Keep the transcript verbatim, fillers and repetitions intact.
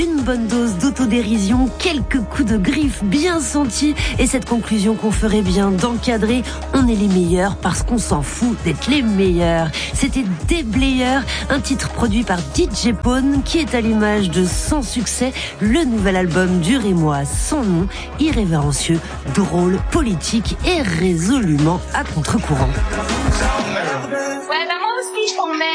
Une bonne dose d'autodérision, quelques coups de griffe bien sentis et cette conclusion qu'on ferait bien d'encadrer. On est les meilleurs parce qu'on s'en fout d'être les meilleurs. C'était Déblayeur, un titre produit par D J Pone qui est à l'image de Sans Succès, le nouvel album du Rémois sans nom, irrévérencieux, drôle, politique et résolument à contre-courant.